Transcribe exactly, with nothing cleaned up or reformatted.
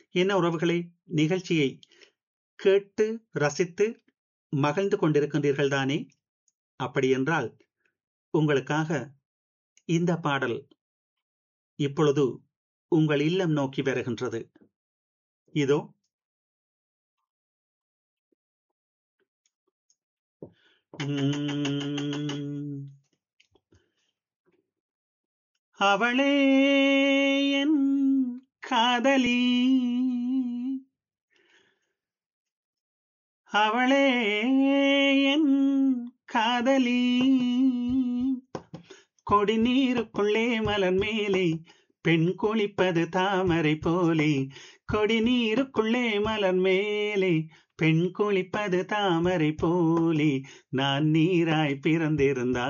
என்ன உறவுகளே, நிகழ்ச்சியை கேட்டு ரசித்து மகிழ்ந்து கொண்டிருக்கின்றீர்கள் தானே? அப்படியென்றால் உங்களுக்காக இந்த பாடல் இப்பொழுது உங்கள் இல்லம் நோக்கி வருகின்றது. இதோ உம், அவளே என் காதலி, அவளே என் காதலி, கொடிநீருக்குள்ளே மலர் மேலே பெண் குளிப்பது தாமரை போலே, கொடிநீருக்குள்ளே மலர் மேலே பெண் குளிப்பது தாமரை போலே, நான் நீராய் பிறந்திருந்தால்